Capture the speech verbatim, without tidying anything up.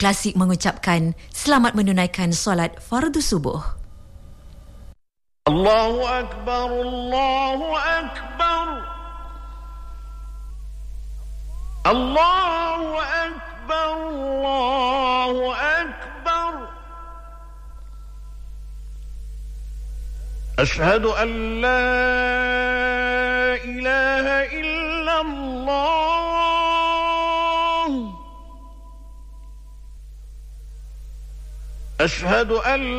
Klasik mengucapkan selamat menunaikan solat fardu subuh. Allahu Akbar, Allahu Akbar, Allahu Akbar, Allahu Akbar. Ashhadu an la ilaha illallah. Ashhadu an